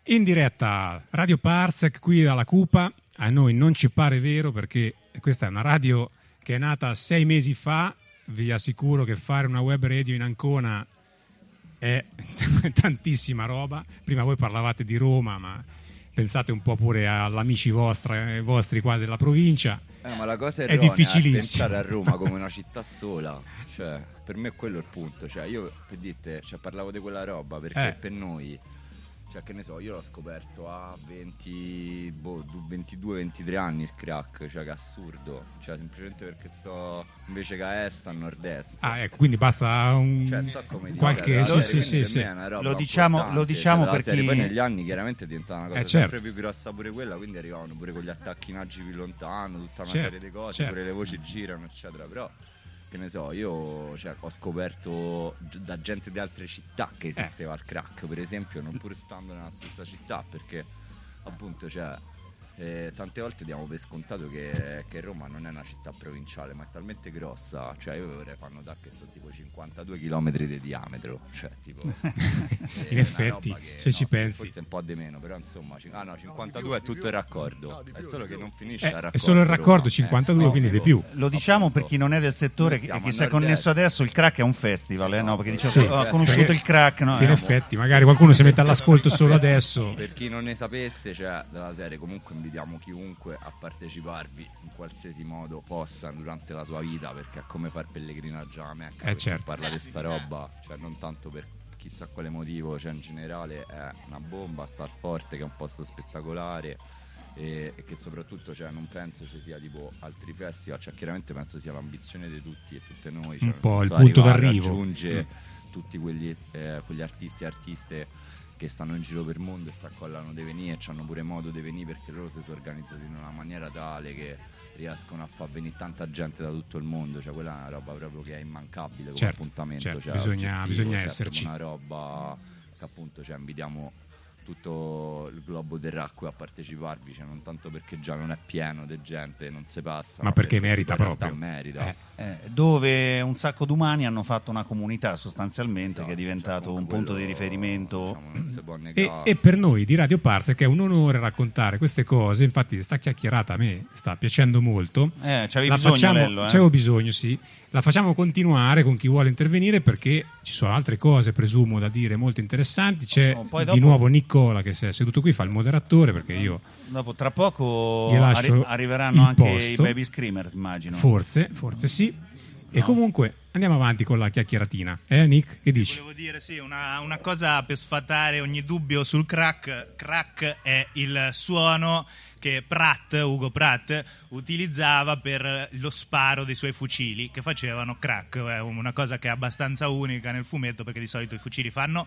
In diretta Radio Parsec qui dalla Cupa. A noi non ci pare vero, perché questa è una radio che è nata 6 mesi fa. Vi assicuro che fare una web radio in Ancona è tantissima roba. Prima voi parlavate di Roma, ma pensate un po' pure agli amici vostri qua della provincia. Ma la cosa è difficilissimo pensare a Roma come una città sola. Cioè, per me quello è il punto. Cioè, io per dite, parlavo di quella roba perché per noi, cioè, che ne so, io l'ho scoperto a 22-23 anni il crack, cioè che assurdo, cioè semplicemente perché sto invece che a est a nord-est. Ecco, quindi basta qualche sì. Lo diciamo cioè, perché poi negli anni chiaramente diventava una cosa sempre più grossa pure quella, quindi arrivavano pure con gli attacchi più lontano, tutta una serie di cose, pure le voci girano eccetera, però che ne so, io ho scoperto da gente di altre città che esisteva il crack, per esempio, non pur stando nella stessa città, perché appunto tante volte diamo per scontato che Roma non è una città provinciale, ma è talmente grossa, cioè io vorrei fare notare che sono tipo 52 km di diametro, cioè tipo in effetti se ci pensi forse un po' di meno, però insomma 52 è tutto il raccordo, è solo che non finisce il raccordo, è solo il raccordo Roma. 52 quindi di più. Lo diciamo per chi non è del settore e chi si è connesso adesso, il crack è un festival, no? Perché dicevo ho conosciuto il crack, no? In effetti magari qualcuno si mette all'ascolto solo adesso. Per chi non ne sapesse, cioè della serie, comunque invitiamo chiunque a parteciparvi in qualsiasi modo possa durante la sua vita, perché è come far pellegrinaggio a Mecca, parla di sta roba, cioè non tanto per chissà quale motivo, cioè in generale è una bomba, star forte, che è un posto spettacolare e che soprattutto non penso ci sia tipo altri festival, cioè chiaramente penso sia l'ambizione di tutti e tutte noi, un po' il punto d'arrivo, raggiunge tutti quegli artisti e artiste che stanno in giro per il mondo e si accollano di venire, e hanno pure modo di venire perché loro si sono organizzati in una maniera tale che riescono a far venire tanta gente da tutto il mondo, cioè quella è una roba proprio che è immancabile come appuntamento, cioè, bisogna esserci, una roba che appunto invitiamo tutto il globo terracqueo a parteciparvi, cioè non tanto perché già non è pieno di gente, non si passa, ma perché merita proprio, dove un sacco di umani hanno fatto una comunità sostanzialmente, che è diventato un punto di riferimento, e per noi di Radio Parsec è un onore raccontare queste cose. Infatti sta chiacchierata a me sta piacendo molto, c'avevo bisogno, sì. La facciamo continuare con chi vuole intervenire, perché ci sono altre cose, presumo, da dire molto interessanti. C'è di nuovo Nicola che si è seduto qui, fa il moderatore, perché io dopo tra poco arriveranno anche i baby screamer, immagino. Forse sì. E comunque andiamo avanti con la chiacchieratina. Nick, che dici? Volevo dire una cosa per sfatare ogni dubbio sul crack. Crack è il suono che Ugo Pratt utilizzava per lo sparo dei suoi fucili, che facevano crack. È una cosa che è abbastanza unica nel fumetto, perché di solito i fucili fanno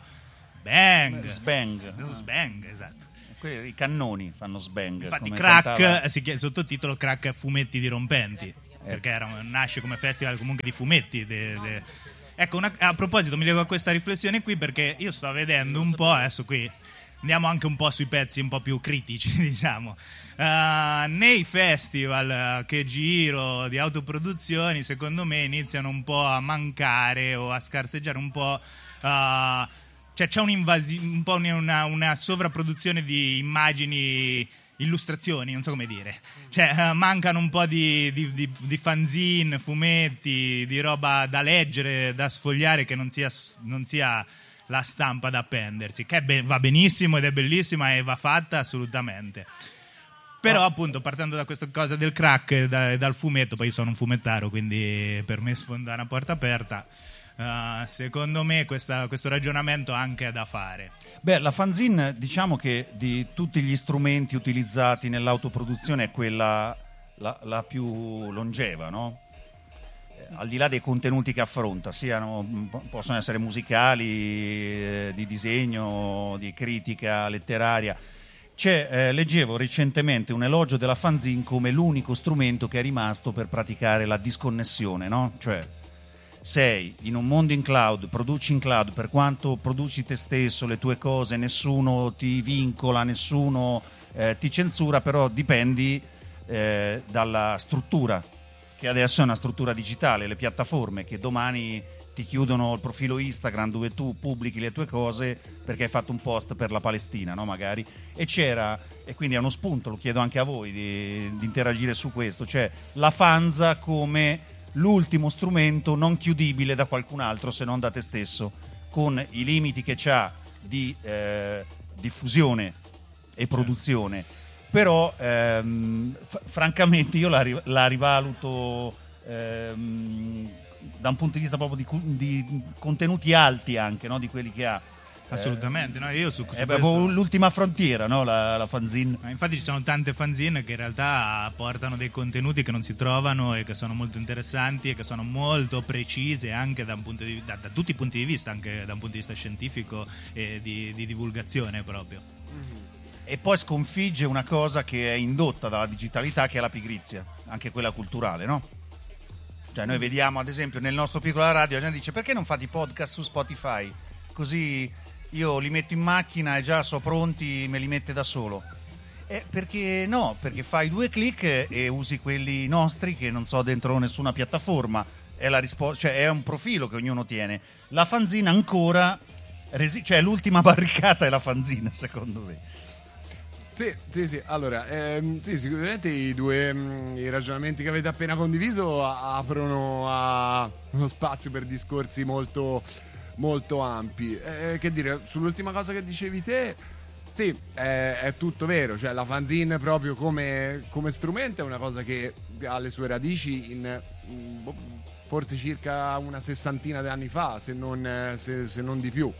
sbang, esatto. I cannoni fanno sbang. Infatti crack si chiama sottotitolo crack fumetti dirompenti, perché nasce come festival comunque di fumetti. Ecco, a proposito mi leggo a questa riflessione qui, perché io sto vedendo un po', adesso qui andiamo anche un po' sui pezzi un po' più critici, diciamo. Nei festival che giro di autoproduzioni, secondo me iniziano un po' a mancare o a scarseggiare un po'. Cioè c'è un po' una sovrapproduzione di immagini, illustrazioni, non so come dire. Cioè mancano un po' di fanzine, fumetti, di roba da leggere, da sfogliare, che non sia la stampa da appendersi, che va benissimo ed è bellissima e va fatta assolutamente. Però appunto, partendo da questa cosa del crack e dal fumetto, poi io sono un fumettaro, quindi per me sfonda una porta aperta. Secondo me questo ragionamento anche è da fare. La fanzine, diciamo che di tutti gli strumenti utilizzati nell'autoproduzione è quella la più longeva, no? Al di là dei contenuti che affronta, possono essere musicali, di disegno, di critica letteraria. Leggevo recentemente un elogio della fanzine come l'unico strumento che è rimasto per praticare la disconnessione, no? Cioè, sei in un mondo in cloud, produci in cloud, per quanto produci te stesso, le tue cose, nessuno ti vincola, nessuno ti censura, però dipendi dalla struttura, che adesso è una struttura digitale, le piattaforme che domani ti chiudono il profilo Instagram dove tu pubblichi le tue cose perché hai fatto un post per la Palestina, no? Magari. E quindi è uno spunto, lo chiedo anche a voi di interagire su questo, cioè la fanza come l'ultimo strumento non chiudibile da qualcun altro se non da te stesso, con i limiti che c'ha di diffusione e produzione. Però francamente io la rivaluto da un punto di vista proprio di contenuti alti anche, no? Di quelli che ha. Assolutamente, no? Io su è proprio l'ultima frontiera, no? La fanzine. Infatti ci sono tante fanzine che in realtà portano dei contenuti che non si trovano e che sono molto interessanti e che sono molto precise anche da tutti i punti di vista, anche da un punto di vista scientifico e di divulgazione proprio. E poi sconfigge una cosa che è indotta dalla digitalità, che è la pigrizia, anche quella culturale, no? Cioè noi vediamo ad esempio nel nostro piccola radio, la gente dice perché non fate i podcast su Spotify? Così io li metto in macchina e già so pronti, me li mette da solo. Perché no? Perché fai 2 click e usi quelli nostri che non so dentro nessuna piattaforma. È la risposta, cioè è un profilo che ognuno tiene. La fanzina ancora cioè l'ultima barricata è la fanzina, secondo me. Sì, allora, sì, sicuramente i ragionamenti che avete appena condiviso aprono a uno spazio per discorsi molto, molto ampi. Che dire, sull'ultima cosa che dicevi te, sì, è tutto vero, cioè la fanzine proprio come strumento è una cosa che ha le sue radici in forse circa una 60 di anni fa, se non di più.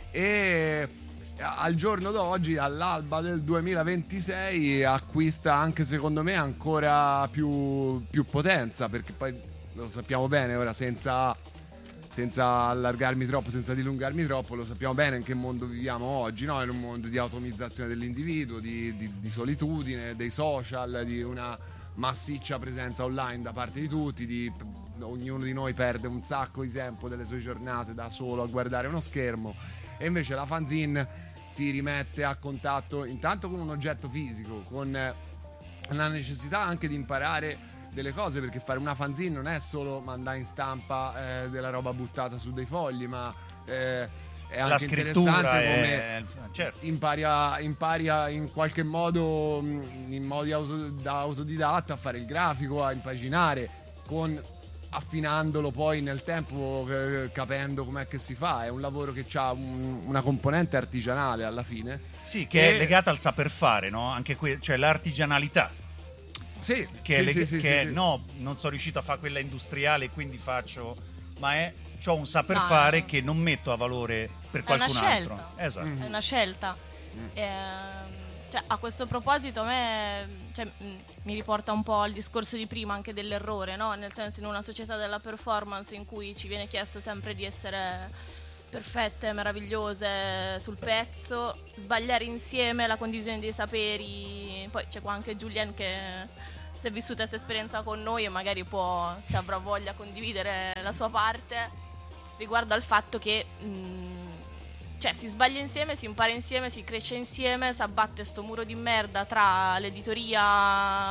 E al giorno d'oggi, all'alba del 2026, acquista anche secondo me ancora più potenza, perché poi lo sappiamo bene ora, senza allargarmi troppo, senza dilungarmi troppo, lo sappiamo bene in che mondo viviamo oggi, no? In un mondo di automizzazione dell'individuo, di solitudine, dei social, di una massiccia presenza online da parte di tutti, ognuno di noi perde un sacco di tempo delle sue giornate da solo a guardare uno schermo, e invece la fanzine ti rimette a contatto intanto con un oggetto fisico, con la necessità anche di imparare delle cose, perché fare una fanzine non è solo mandare in stampa della roba buttata su dei fogli, ma è anche la scrittura interessante come certo. impari in qualche modo, in modi da autodidatta, a fare il grafico, a impaginare, affinandolo poi nel tempo, capendo com'è che si fa. È un lavoro che ha una componente artigianale alla fine. Sì, che è legata al saper fare, no? Anche cioè l'artigianalità. Sì, no, non sono riuscito a fare quella industriale, quindi faccio, ma c'ho un saper fare che non metto a valore per qualcun altro. Esatto. È una scelta. Cioè, a questo proposito a me mi riporta un po' al discorso di prima, anche dell'errore, no? Nel senso, in una società della performance in cui ci viene chiesto sempre di essere perfette, meravigliose, sul pezzo, sbagliare insieme la condivisione dei saperi. Poi c'è qua anche Julien che si è vissuta questa esperienza con noi e magari se avrà voglia, condividere la sua parte riguardo al fatto che cioè si sbaglia insieme, si impara insieme, si cresce insieme, si abbatte sto muro di merda tra l'editoria